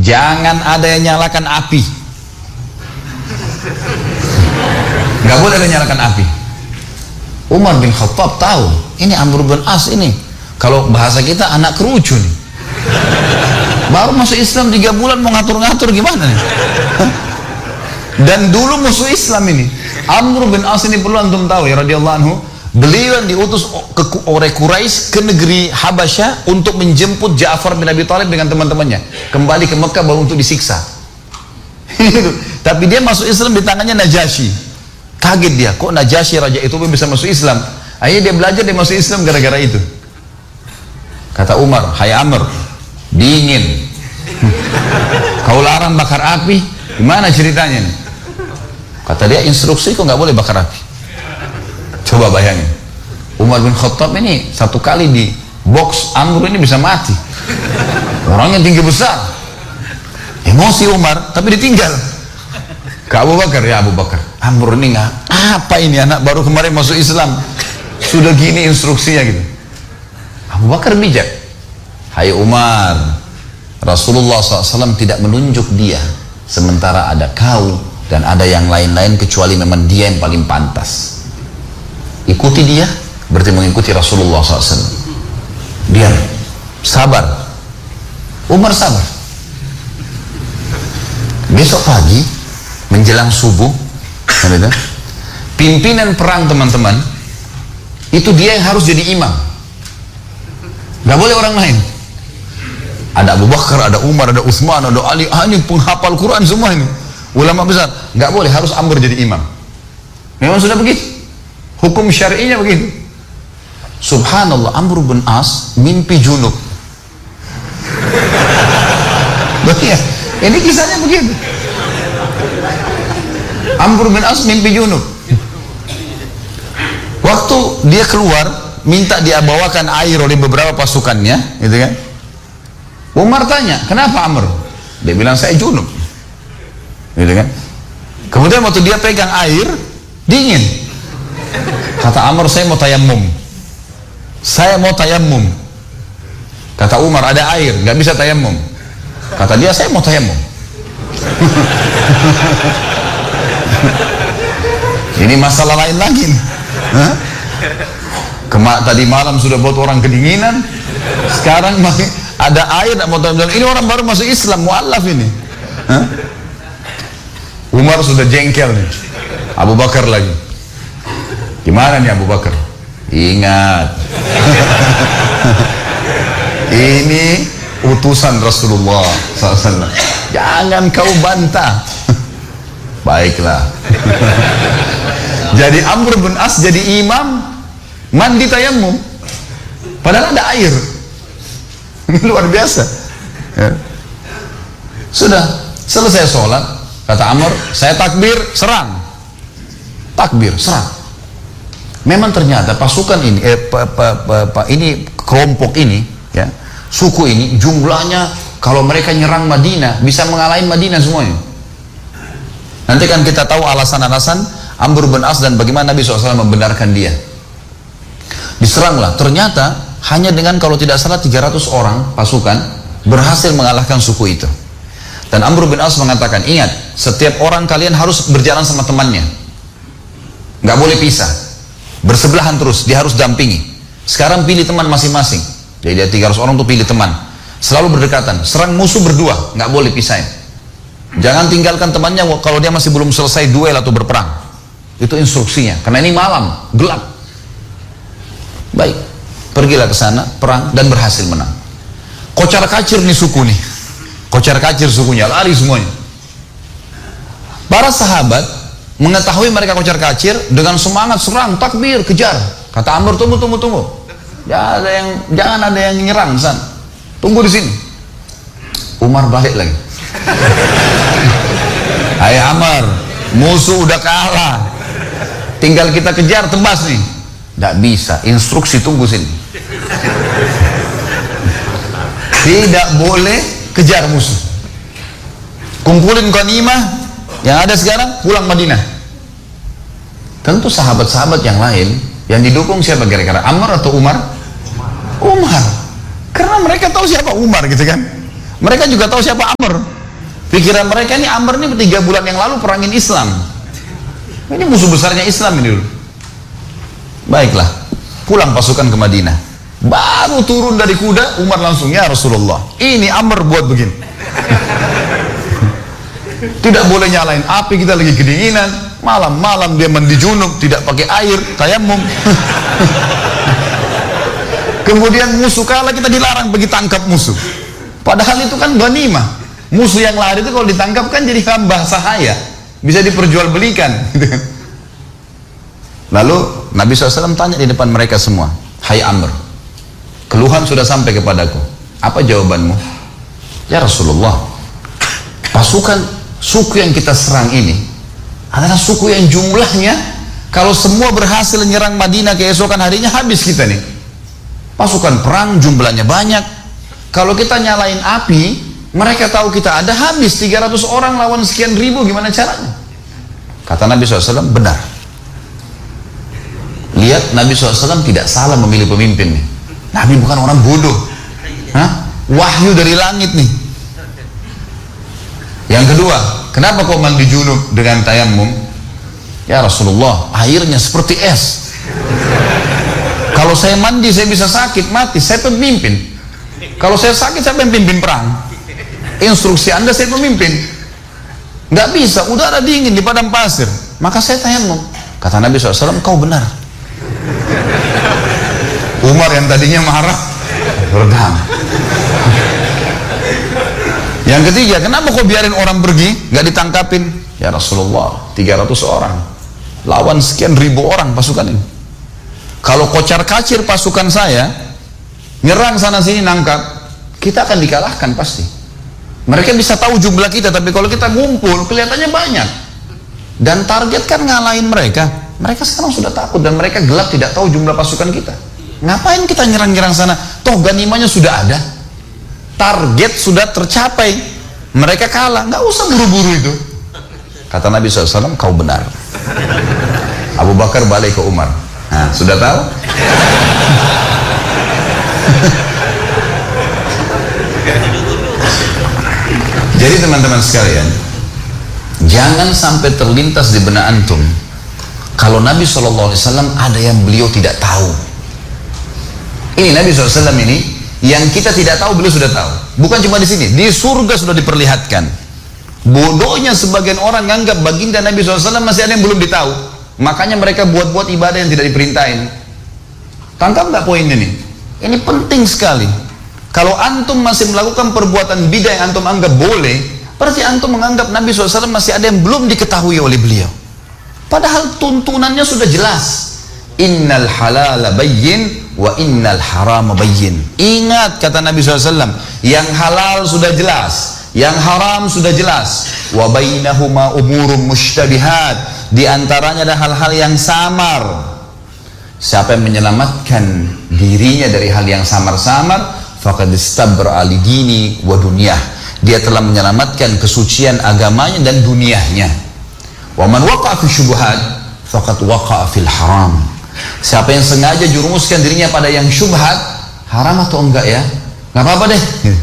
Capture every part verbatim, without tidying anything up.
jangan ada yang nyalakan api. Nggak boleh ada yang nyalakan api. Umar bin Khattab tahu, ini Amr bin As ini, kalau bahasa kita anak kerucu nih. Baru masuk Islam tiga bulan mau ngatur-ngatur gimana nih? Dan dulu musuh Islam ini, Amr bin As ini perlu antum tahu ya radhiyallahu anhu, beliau yang diutus ke, oleh Quraisy ke negeri Habasyah untuk menjemput Ja'far bin Abi Thalib dengan teman-temannya kembali ke Mekah baru untuk disiksa. Tapi dia masuk Islam di tangannya Najasyi. Kaget dia, kok Najasyi raja itu bisa masuk Islam? Akhirnya dia belajar, dia masuk Islam gara-gara itu. Kata Umar, hai Amr, dingin. Kau larang bakar api, gimana ceritanya nih? Kata dia, instruksi kok nggak boleh bakar api. Coba bayangin, Umar bin Khattab ini satu kali di box Amr ini bisa mati. Orangnya tinggi besar. Emosi Umar, tapi ditinggal. Ke Abu Bakar, ya Abu Bakar, Amr ini nggak, apa ini anak baru kemarin masuk Islam, sudah gini instruksinya gitu. Abu Bakar bijak. Hai Umar, Rasulullah shallallahu alaihi wasallam tidak menunjuk dia, sementara ada kau dan ada yang lain-lain kecuali memang dia yang paling pantas. Ikuti dia, berarti mengikuti Rasulullah shallallahu alaihi wasallam. Diam, sabar. Umar sabar. Besok pagi menjelang subuh, pimpinan perang teman-teman itu dia yang harus jadi imam, nggak boleh orang lain. Ada Abu Bakar, ada Umar, ada Utsman, ada Ali, ah, ini penghafal Quran semua ini, ulama besar, nggak boleh, harus Amr jadi imam. Memang sudah begitu, hukum syar'inya begitu. Subhanallah, Amr bin As mimpi junub. Bahaya, ini kisahnya begitu. Amr bin As mimpi junub. Waktu dia keluar minta dia bawakan air oleh beberapa pasukannya, gitu kan? Umar tanya, kenapa Amr? Dia bilang saya junub, gitu kan? Kemudian waktu dia pegang air dingin, kata Amr, saya mau tayammum, saya mau tayammum. Kata Umar, ada air, nggak bisa tayammum. Kata dia, saya mau tayammum. Ini masalah lain lagi nih. Hah? Kema tadi malam sudah buat orang kedinginan, sekarang ada air tak mau tayammum. Ini orang baru masuk Islam, mu'allaf ini. Hah? Umar sudah jengkel nih. Abu Bakar lagi. Gimana nih Abu Bakar? Ingat. Ini utusan Rasulullah shallallahu alaihi wasallam. Jangan kau bantah. Baiklah. Jadi Amr bin As jadi imam mandi tayammum, padahal ada air. Luar biasa. Ya. Sudah selesai sholat, kata Amr, saya takbir serang. Takbir serang. Memang ternyata pasukan ini, eh, pa, pa, pa, pa, ini kelompok ini, ya, suku ini jumlahnya kalau mereka nyerang Madinah bisa mengalahin Madinah semuanya. Nanti kan kita tahu alasan-alasan Amr bin As dan bagaimana Nabi shallallahu alaihi wasallam membenarkan dia. Diseranglah, ternyata hanya dengan kalau tidak salah tiga ratus orang pasukan berhasil mengalahkan suku itu. Dan Amr bin As mengatakan, ingat, setiap orang kalian harus berjalan sama temannya, nggak boleh pisah, bersebelahan terus, dia harus dampingi. Sekarang pilih teman masing-masing. Jadi dia tiga ratus orang tuh pilih teman, selalu berdekatan, serang musuh berdua, nggak boleh pisahin. Jangan tinggalkan temannya kalau dia masih belum selesai duel atau berperang. Itu instruksinya, karena ini malam, gelap. Baik, pergilah ke sana, perang, dan berhasil menang. Kocar kacir nih suku nih, kocar kacir sukunya, lari semuanya. Para sahabat mengetahui mereka kocar kacir, dengan semangat serang, takbir, kejar. Kata Amr, tunggu, tunggu, tunggu. Jangan ada yang, jangan ada yang nyerang san. Tunggu di sini. Umar balik lagi. Hai Amr, musuh udah kalah, tinggal kita kejar, tebas nih. Tidak bisa, instruksi tunggu sini. Tidak boleh kejar musuh. Kumpulin ghanimah yang ada sekarang, pulang Madinah. Tentu sahabat-sahabat yang lain yang didukung siapa kira-kira? Amr atau Umar? Umar. Karena mereka tahu siapa Umar gitu kan. Mereka juga tahu siapa Amr. Pikiran mereka ini Amr ini tiga bulan yang lalu perangin Islam. Ini musuh besarnya Islam ini dulu. Baiklah, pulang pasukan ke Madinah. Baru turun dari kuda, Umar langsung, ya Rasulullah, ini Amr buat begini. Tidak boleh nyalain api, kita lagi kedinginan. Malam-malam dia mandi junub, tidak pakai air, tayamum. Kemudian musuh kalah, kita dilarang pergi tangkap musuh. Padahal itu kan ghanimah. Musuh yang lari itu kalau ditangkap kan jadi hamba sahaya, bisa diperjualbelikan. Lalu Nabi shallallahu alaihi wasallam tanya di depan mereka semua, hai Amr, keluhan sudah sampai kepadaku, apa jawabanmu? Ya Rasulullah, pasukan suku yang kita serang ini adalah suku yang jumlahnya, kalau semua berhasil menyerang Madinah keesokan harinya habis kita nih. Pasukan perang jumlahnya banyak, kalau kita nyalain api, mereka tahu kita ada, habis tiga ratus orang lawan sekian ribu, gimana caranya? Kata Nabi shallallahu alaihi wasallam, benar. Lihat, Nabi shallallahu alaihi wasallam tidak salah memilih pemimpin nih. Nabi bukan orang bodoh. Hah? Wahyu dari langit nih. Yang kedua, kenapa kau mandi junub dengan tayamum? Ya Rasulullah, airnya seperti es. Kalau saya mandi saya bisa sakit, mati. Saya pemimpin. Kalau saya sakit, saya pemimpin perang. Instruksi Anda saya pemimpin. Nggak bisa, udara dingin di padang pasir. Maka saya tayamum. Kata Nabi shallallahu alaihi wasallam, kau benar. Umar yang tadinya marah, redam. Yang ketiga, kenapa kau biarin orang pergi, nggak ditangkapin? Ya Rasulullah, tiga ratus orang lawan sekian ribu orang pasukan ini. Kalau kocar kacir pasukan saya nyerang sana sini nangkap, kita akan dikalahkan pasti. Mereka bisa tahu jumlah kita, tapi kalau kita ngumpul kelihatannya banyak dan target kan ngalahin mereka. Mereka sekarang sudah takut dan mereka gelap, tidak tahu jumlah pasukan kita. Ngapain kita nyerang-nyerang sana? Toh ganimanya sudah ada, target sudah tercapai, mereka kalah, nggak usah buru-buru itu. Kata Nabi shallallahu alaihi wasallam, kau benar. Abu Bakar balik ke Umar, nah, sudah tahu? Jadi teman-teman sekalian, jangan sampai terlintas di benak antum kalau Nabi shallallahu alaihi wasallam ada yang beliau tidak tahu. Ini Nabi shallallahu alaihi wasallam ini yang kita tidak tahu beliau sudah tahu. Bukan cuma di sini, di surga sudah diperlihatkan. Bodohnya sebagian orang menganggap baginda Nabi shallallahu alaihi wasallam masih ada yang belum ditahu. Makanya mereka buat-buat ibadah yang tidak diperintahin. Tangkap nggak poin ini? Ini penting sekali. Kalau antum masih melakukan perbuatan bidah yang antum anggap boleh, berarti antum menganggap Nabi shallallahu alaihi wasallam masih ada yang belum diketahui oleh beliau. Padahal tuntunannya sudah jelas. Innal halala bayyin wa innal harama bayyin. Ingat kata Nabi shallallahu alaihi wasallam, yang halal sudah jelas, yang haram sudah jelas. Wa bainahuma umurun mushtabihat. Di antaranya ada hal-hal yang samar. Siapa yang menyelamatkan dirinya dari hal yang samar-samar, faqad istabra li dini wa dunyah. Dia telah menyelamatkan kesucian agamanya dan dunianya. Wa man waqa'a fi syubhat faqad waqa'a fil haram. Siapa yang sengaja jurumuskan dirinya pada yang syubhat, haram atau enggak ya? Enggak apa-apa deh.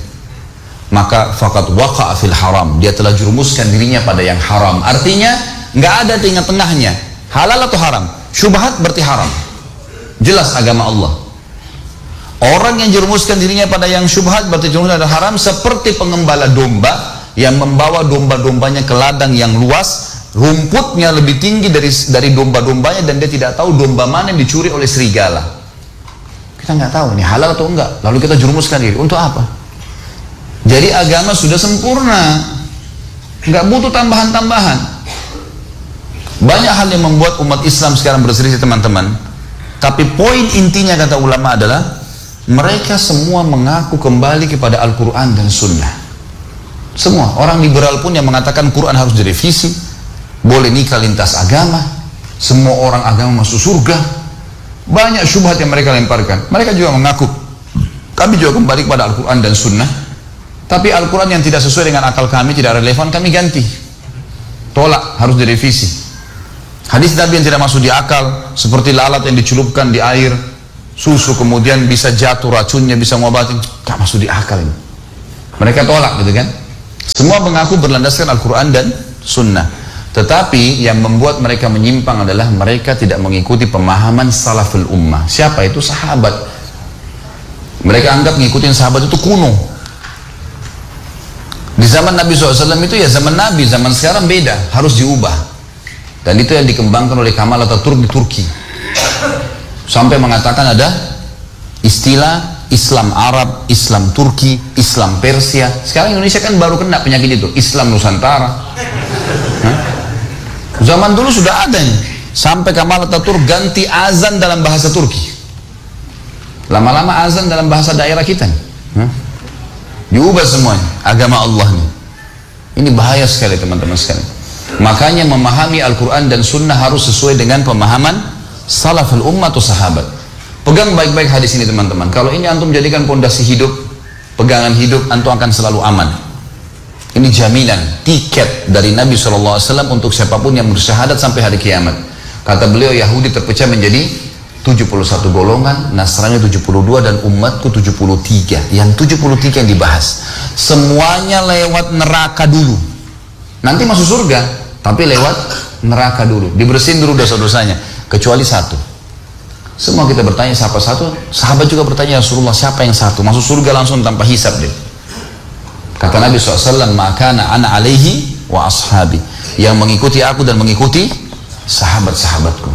Maka faqad waqa'a fil haram. Dia telah jurumuskan dirinya pada yang haram. Artinya enggak ada tengah-tengahnya. Halal atau haram? Syubhat berarti haram. Jelas agama Allah. Orang yang jerumuskan dirinya pada yang syubhat berarti jerumuskan pada haram, seperti pengembala domba yang membawa domba-dombanya ke ladang yang luas, rumputnya lebih tinggi dari dari domba-dombanya, dan dia tidak tahu domba mana yang dicuri oleh serigala. Kita nggak tahu ini halal atau enggak, lalu kita jerumuskan diri untuk apa? Jadi agama sudah sempurna, nggak butuh tambahan-tambahan. Banyak hal yang membuat umat Islam sekarang berselisih teman-teman, tapi poin intinya kata ulama adalah mereka semua mengaku kembali kepada Al-Quran dan Sunnah. Semua orang liberal pun yang mengatakan Quran harus direvisi, boleh nikah lintas agama, semua orang agama masuk surga. Banyak syubhat yang mereka lemparkan. Mereka juga mengaku kami juga kembali kepada Al-Quran dan Sunnah, tapi Al-Quran yang tidak sesuai dengan akal kami, tidak relevan, kami ganti, tolak, harus direvisi. Hadis Nabi yang tidak masuk di akal, seperti lalat yang dicelupkan di air susu kemudian bisa jatuh racunnya, bisa ngobatin, gak masuk di akal ini. Mereka tolak gitu kan. Semua mengaku berlandaskan Al-Quran dan Sunnah. Tetapi yang membuat mereka menyimpang adalah mereka tidak mengikuti pemahaman salaful ummah. Siapa itu? Sahabat. Mereka anggap ngikutin sahabat itu kuno. Di zaman Nabi shallallahu alaihi wasallam itu ya zaman Nabi, zaman sekarang beda, harus diubah. Dan itu yang dikembangkan oleh Kamal Atatürk di Turki. Sampai mengatakan ada istilah Islam Arab, Islam Turki, Islam Persia. Sekarang Indonesia kan baru kena penyakit itu, Islam Nusantara. Hah? Zaman dulu sudah ada nih. Sampai Kamal Atatürk ganti azan dalam bahasa Turki. Lama-lama azan dalam bahasa daerah kita nih. Hah? Diubah semuanya agama Allah nih. Ini bahaya sekali teman-teman sekalian. Makanya memahami Al-Quran dan Sunnah harus sesuai dengan pemahaman salaful ummah atau sahabat. Pegang baik-baik hadis ini teman-teman. Kalau ini antum jadikan pondasi hidup, pegangan hidup, antum akan selalu aman. Ini jaminan, tiket dari Nabi shallallahu alaihi wasallam untuk siapapun yang bersyahadat sampai hari kiamat. Kata beliau, Yahudi terpecah menjadi tujuh puluh satu golongan, Nasrani tujuh puluh dua, dan umatku tujuh puluh tiga. Yang tujuh puluh tiga yang dibahas semuanya lewat neraka dulu, nanti masuk surga tapi lewat neraka dulu, dibersihin dulu dosa-dosanya, kecuali satu. Semua kita bertanya siapa satu? Sahabat juga bertanya, Rasulullah siapa yang satu? Masuk surga langsung tanpa hisab deh. Kata Nabi shallallahu alaihi wasallam, makana ana alaihi wa ashabi, yang mengikuti aku dan mengikuti sahabat-sahabatku.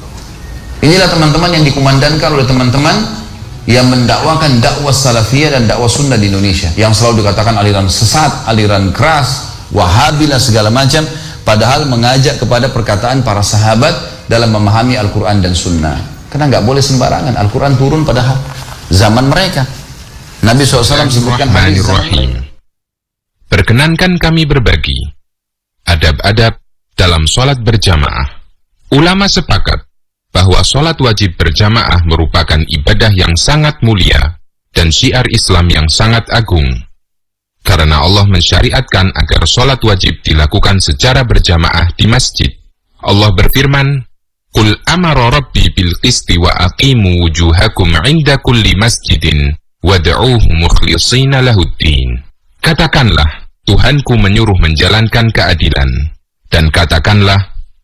Inilah teman-teman yang dikumandangkan oleh teman-teman yang mendakwakan dakwah salafiyah dan dakwah sunnah di Indonesia, yang selalu dikatakan aliran sesat, aliran keras, wahabi dan segala macam, padahal mengajak kepada perkataan para sahabat dalam memahami Al-Quran dan Sunnah. Karena nggak boleh sembarangan, Al-Quran turun pada zaman mereka. Nabi shallallahu alaihi wasallam sebutkan hadis zaman mereka. Perkenankan kami berbagi adab-adab dalam sholat berjamaah. Ulama sepakat bahwa sholat wajib berjamaah merupakan ibadah yang sangat mulia dan syiar Islam yang sangat agung. Karena Allah mensyariatkan agar sholat wajib dilakukan secara berjamaah di masjid. Allah berfirman, Qul amara rabbi bil qisti wa aqimu wujuhakum inda kulli masjidin wad'uuhu mukhlishina lahuddin. Katakanlah, Tuhanku menyuruh menjalankan keadilan, dan katakanlah,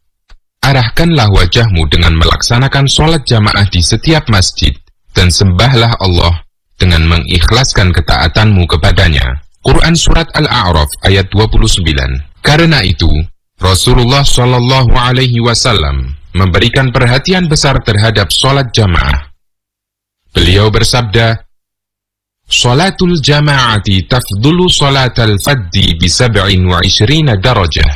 arahkanlah wajahmu dengan melaksanakan sholat jamaah di setiap masjid, dan sembahlah Allah dengan mengikhlaskan ketaatanmu kepadanya. Quran Surat Al-A'raf ayat dua puluh sembilan. Karena itu, Rasulullah Shallallahu Alaihi Wasallam memberikan perhatian besar terhadap sholat jamaah. Beliau bersabda, Sholatul jama'ati tafdulu sholatal faddi bisab'in wa ishrina darajah.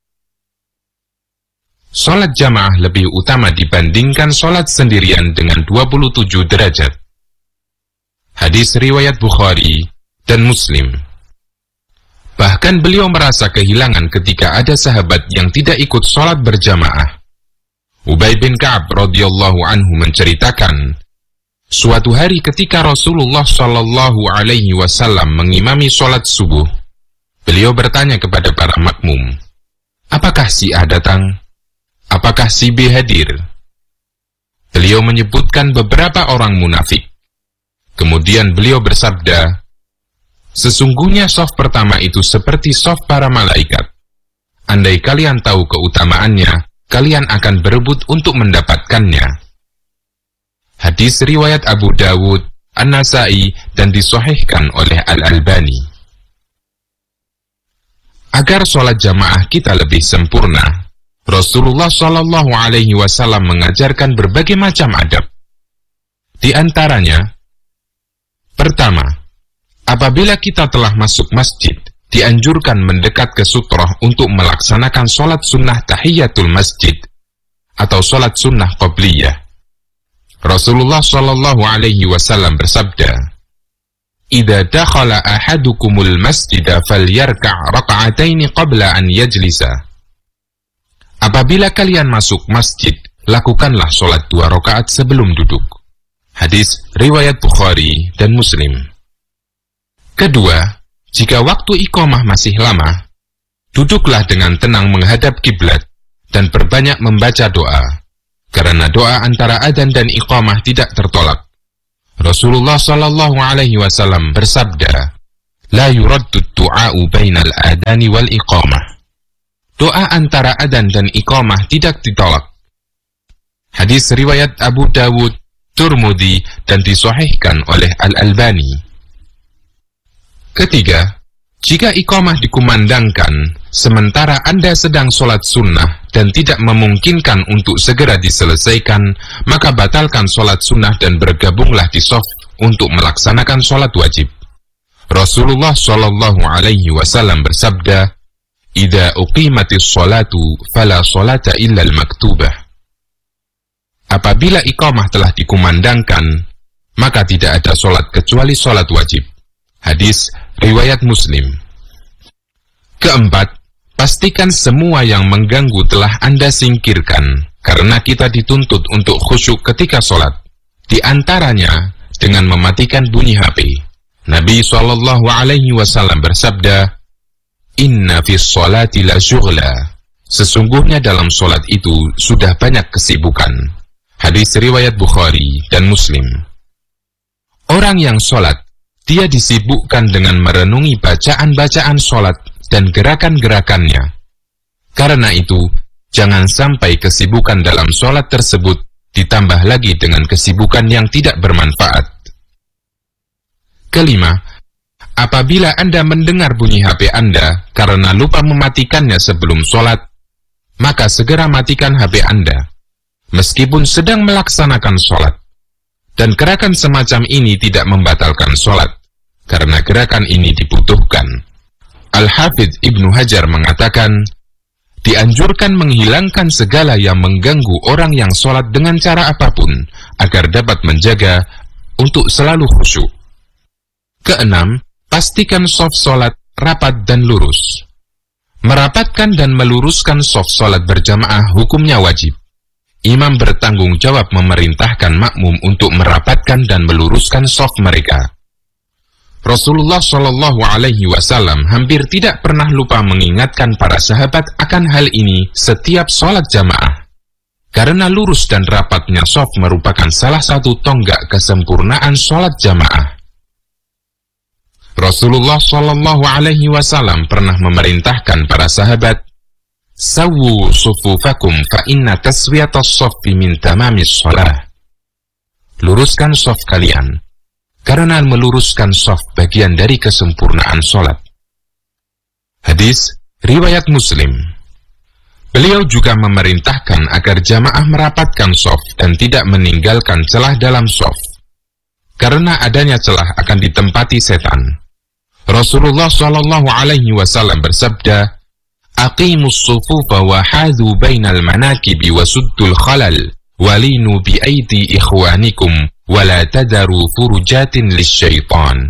Sholat jamaah lebih utama dibandingkan sholat sendirian dengan dua puluh tujuh derajat. Hadis riwayat Bukhari dan Muslim. Bahkan beliau merasa kehilangan ketika ada sahabat yang tidak ikut sholat berjamaah. Ubay bin Ka'ab radhiyallahu anhu menceritakan, suatu hari ketika Rasulullah Shallallahu Alaihi Wasallam mengimami sholat subuh, beliau bertanya kepada para makmum, apakah si A datang? Apakah si B hadir? Beliau menyebutkan beberapa orang munafik. Kemudian beliau bersabda, sesungguhnya shaf pertama itu seperti shaf para malaikat. Andai kalian tahu keutamaannya, kalian akan berebut untuk mendapatkannya. Hadis riwayat Abu Dawud, An-Nasai, dan disahihkan oleh Al-Albani. Agar sholat jamaah kita lebih sempurna, Rasulullah Shallallahu Alaihi Wasallam mengajarkan berbagai macam adab. Di antaranya, pertama, apabila kita telah masuk masjid, dianjurkan mendekat ke sutroh untuk melaksanakan sholat sunnah tahiyatul masjid atau sholat sunnah qabliyah. Rasulullah Shallallahu Alaihi Wasallam bersabda, "Idza dakhala ahadukumul masjida falyarka' raka'ataini qabla an yajlisa." Apabila kalian masuk masjid, lakukanlah sholat dua rakaat sebelum duduk. Hadis riwayat Bukhari dan Muslim. Kedua, jika waktu iqamah masih lama, duduklah dengan tenang menghadap kiblat dan perbanyak membaca doa, karena doa antara adzan dan iqamah tidak tertolak. Rasulullah Shallallahu Alaihi Wasallam bersabda, la yuraddu du'a'u bainal adani wal iqamah. Doa antara adzan dan iqamah tidak ditolak. Hadis riwayat Abu Dawud, Tirmidzi, dan disahihkan oleh Al-Albani. Ketiga, jika iqamah dikumandangkan sementara Anda sedang sholat sunnah dan tidak memungkinkan untuk segera diselesaikan, maka batalkan sholat sunnah dan bergabunglah di shaf untuk melaksanakan sholat wajib. Rasulullah Shallallahu Alaihi Wasallam bersabda, "Idza uqimatis sholatu, fala sholata illa al-maktubah." Apabila iqamah telah dikumandangkan, maka tidak ada sholat kecuali sholat wajib. Hadis riwayat Muslim. Keempat, pastikan semua yang mengganggu telah Anda singkirkan, karena kita dituntut untuk khusyuk ketika sholat. Di antaranya dengan mematikan bunyi H P. Nabi shallallahu alaihi wasallam bersabda, "Inna fis sholati la syughla." Sesungguhnya dalam sholat itu sudah banyak kesibukan. Hadis riwayat Bukhari dan Muslim. Orang yang sholat, dia disibukkan dengan merenungi bacaan-bacaan sholat dan gerakan-gerakannya. Karena itu, jangan sampai kesibukan dalam sholat tersebut ditambah lagi dengan kesibukan yang tidak bermanfaat. Kelima, apabila Anda mendengar bunyi H P Anda karena lupa mematikannya sebelum sholat, maka segera matikan H P Anda, meskipun sedang melaksanakan sholat. Dan gerakan semacam ini tidak membatalkan sholat, karena gerakan ini dibutuhkan. Al-Hafidz Ibnu Hajar mengatakan, dianjurkan menghilangkan segala yang mengganggu orang yang sholat dengan cara apapun, agar dapat menjaga untuk selalu khusyuk. Keenam, pastikan shaf sholat rapat dan lurus. Merapatkan dan meluruskan shaf sholat berjamaah hukumnya wajib. Imam bertanggung jawab memerintahkan makmum untuk merapatkan dan meluruskan shaf mereka. Rasulullah Shallallahu Alaihi Wasallam hampir tidak pernah lupa mengingatkan para sahabat akan hal ini setiap sholat jamaah. Karena lurus dan rapatnya shaf merupakan salah satu tonggak kesempurnaan sholat jamaah. Rasulullah Shallallahu Alaihi Wasallam pernah memerintahkan para sahabat, "Sawwu sufufakum fa inna taswiyatas shaffi min tamamis shalah." Luruskan shaf kalian, karena meluruskan shaf bagian dari kesempurnaan sholat. Hadis riwayat Muslim. Beliau juga memerintahkan agar jamaah merapatkan shaf dan tidak meninggalkan celah dalam shaf, karena adanya celah akan ditempati setan. Rasulullah Shallallahu Alaihi Wasallam bersabda, "Aqimus sufufa wa hadhu bainal manakibi wa suddul khalal, walinu bi aidi ikhwanikum, wala tadaru furujatin lisyaitan."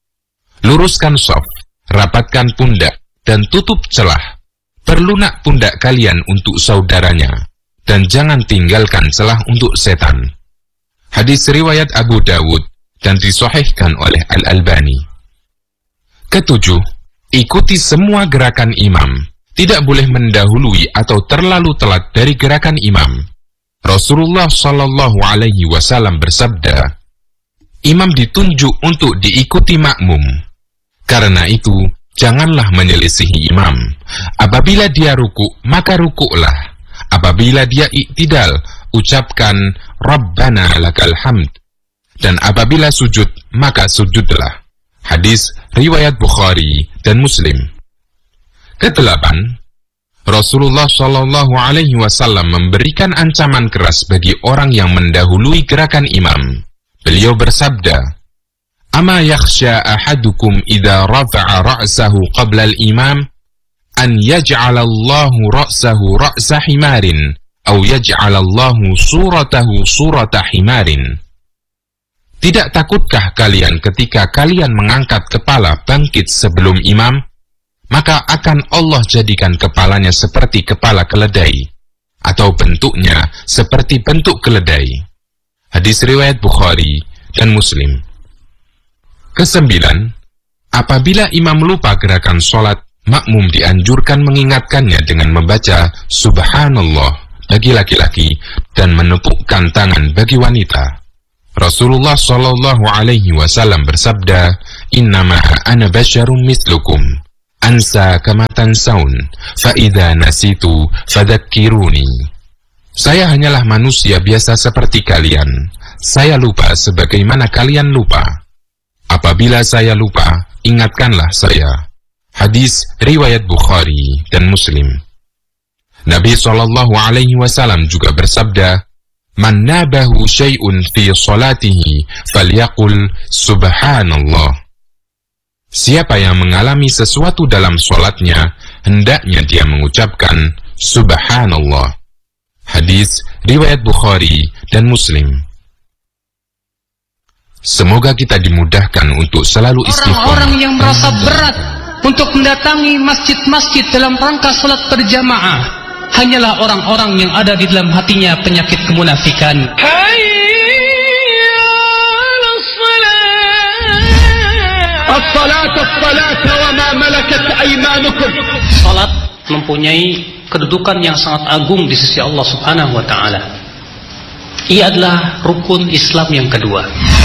Luruskan shaf, rapatkan pundak, dan tutup celah. Perlunak pundak kalian untuk saudaranya, dan jangan tinggalkan celah untuk setan. Hadis riwayat Abu Dawud dan disahihkan oleh Al-Albani. Ketujuh, ikuti semua gerakan imam. Tidak boleh mendahului atau terlalu telat dari gerakan imam. Rasulullah Shallallahu Alaihi Wasallam bersabda, imam ditunjuk untuk diikuti makmum. Karena itu, janganlah menyelisihi imam. Apabila dia ruku, maka rukuklah. Apabila dia iktidal, ucapkan Rabbana lakal hamd. Dan apabila sujud, maka sujudlah. Hadis riwayat Bukhari dan Muslim. Kedelapan, Rasulullah Shallallahu Alaihi Wasallam memberikan ancaman keras bagi orang yang mendahului gerakan imam. Beliau bersabda, "Ama yakhsha ahadukum idza rafa'a ra'sahu qabla al-imam an yaj'alallahu ra'sahu ra'sa himarin aw yaj'alallahu suratahu surata himarin." Tidak takutkah kalian ketika kalian mengangkat kepala bangkit sebelum imam, maka akan Allah jadikan kepalanya seperti kepala keledai, atau bentuknya seperti bentuk keledai. Hadis riwayat Bukhari dan Muslim. Kesembilan, apabila imam lupa gerakan sholat, makmum dianjurkan mengingatkannya dengan membaca Subhanallah bagi laki-laki dan menepukkan tangan bagi wanita. Rasulullah Shallallahu Alaihi Wasallam bersabda, "Innama ana basyarum mislukum, ansa kama tansaun, fa idza nasitu fadzakkiruni." Saya hanyalah manusia biasa seperti kalian. Saya lupa sebagaimana kalian lupa. Apabila saya lupa, ingatkanlah saya. Hadis riwayat Bukhari dan Muslim. Nabi Shallallahu Alaihi Wasallam juga bersabda, "Man nabahu syai'un fi salatihi falyaqul subhanallah." Siapa yang mengalami sesuatu dalam salatnya, hendaknya dia mengucapkan subhanallah. Hadis riwayat Bukhari dan Muslim. Semoga kita dimudahkan untuk selalu istighfar. Orang-orang yang merasa berat untuk mendatangi masjid-masjid dalam rangka salat berjamaah hanyalah orang-orang yang ada di dalam hatinya penyakit kemunafikan. Salat mempunyai kedudukan yang sangat agung di sisi Allah Subhanahu wa taala. Ia adalah rukun Islam yang kedua.